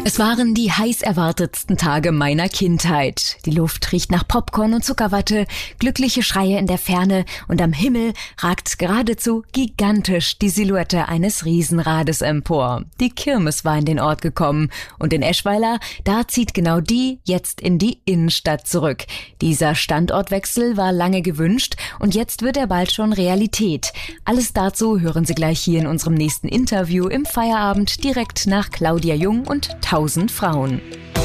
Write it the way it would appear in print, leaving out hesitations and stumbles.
Es waren die heiß erwartetsten Tage meiner Kindheit. Die Luft riecht nach Popcorn und Zuckerwatte, glückliche Schreie in der Ferne und am Himmel ragt geradezu gigantisch die Silhouette eines Riesenrades empor. Die Kirmes war in den Ort gekommen und in Eschweiler, da zieht genau die jetzt in die Innenstadt zurück. Dieser Standortwechsel war lange gewünscht und jetzt wird er bald schon Realität. Alles dazu hören Sie gleich hier in unserem nächsten Interview im Feierabend direkt nach Claudia Jung und 1000 Frauen.